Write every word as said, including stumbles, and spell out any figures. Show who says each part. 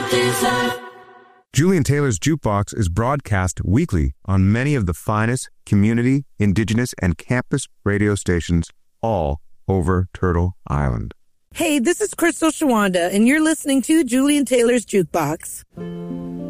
Speaker 1: deserve.
Speaker 2: Julian Taylor's Jukebox is broadcast weekly on many of the finest community, indigenous, and campus radio stations all over Turtle Island.
Speaker 3: Hey, this is Crystal Shawanda, and you're listening to Julian Taylor's Jukebox.